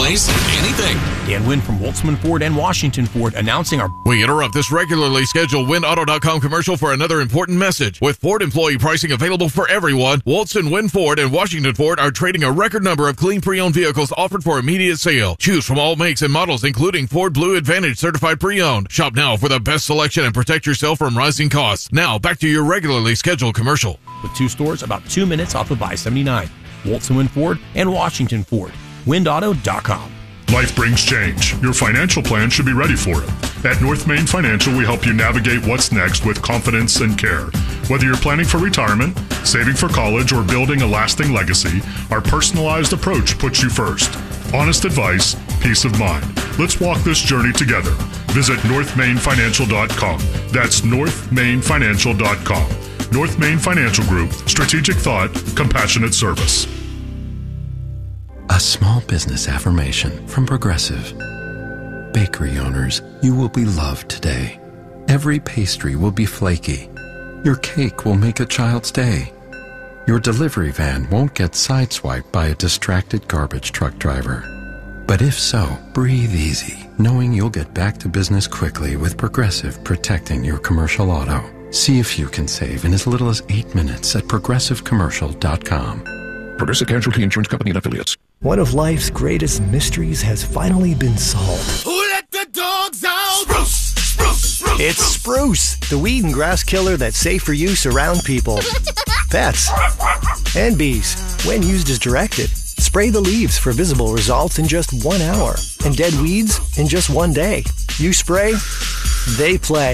nice, anything. Dan Wynn from Woltzman Ford and Washington Ford announcing our... We interrupt this regularly scheduled WinAuto.com commercial for another important message. With Ford employee pricing available for everyone, Woltz and Wynn Ford and Washington Ford are trading a record number of clean pre-owned vehicles offered for immediate sale. Choose from all makes and models, including Ford Blue Advantage certified pre-owned. Shop now for the best selection and protect yourself from rising costs. Now, back to your regularly scheduled commercial. With 2 stores about 2 minutes off of I-79. Woltz and Wynn Ford and Washington Ford. WindAuto.com. Life brings change. Your financial plan should be ready for it. At North Main Financial, we help you navigate what's next with confidence and care. Whether you're planning for retirement, saving for college, or building a lasting legacy, our personalized approach puts you first. Honest advice, peace of mind. Let's walk this journey together. Visit NorthMainFinancial.com. That's NorthMainFinancial.com. North Main Financial Group. Strategic thought, compassionate service. A small business affirmation from Progressive. Bakery owners, you will be loved today. Every pastry will be flaky. Your cake will make a child's day. Your delivery van won't get sideswiped by a distracted garbage truck driver. But if so, breathe easy, knowing you'll get back to business quickly with Progressive protecting your commercial auto. See if you can save in as little as 8 minutes at progressivecommercial.com. Progressive Casualty Insurance Company and Affiliates. One of life's greatest mysteries has finally been solved. Who let the dogs out? Spruce, spruce, spruce. It's Spruce, the weed and grass killer that's safe for use around people, pets, and bees. When used as directed, spray the leaves for visible results in just 1 hour, and dead weeds in just 1 day. You spray, they play.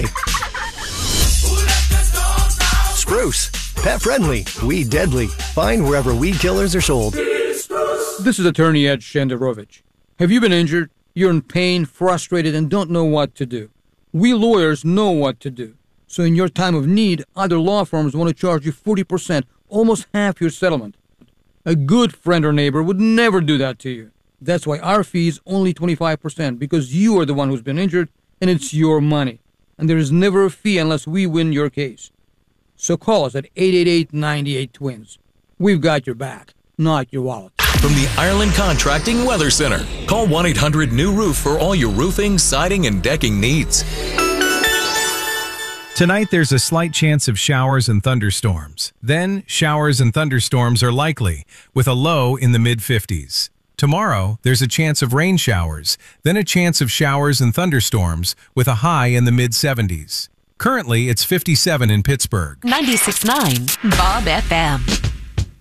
Spruce, pet friendly, weed deadly. Find wherever weed killers are sold. This is attorney Ed Shenderovich. Have you been injured? You're in pain, frustrated, and don't know what to do. We lawyers know what to do. So in your time of need, other law firms want to charge you 40%, almost half your settlement. A good friend or neighbor would never do that to you. That's why our fee is only 25%, because you are the one who's been injured, and it's your money. And there is never a fee unless we win your case. So call us at 888-98-TWINS. We've got your back, not your wallet. From the Ireland Contracting Weather Center, call 1-800-NEW-ROOF for all your roofing, siding, and decking needs. Tonight, there's a slight chance of showers and thunderstorms. Then, showers and thunderstorms are likely, with a low in the mid-50s. Tomorrow, there's a chance of rain showers, then a chance of showers and thunderstorms, with a high in the mid-70s. Currently, it's 57 in Pittsburgh. 96.9 Bob FM.